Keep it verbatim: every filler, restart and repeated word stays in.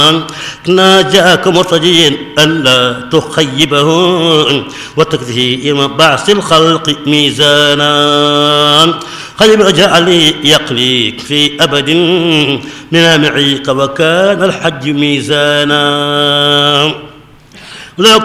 ناجاك مرتجيا ألا تخيبه وتكفيه يوم بعث الخلق ميزانا قلب جعلي يقليك في أبد من معيك وكان الحج ميزانا.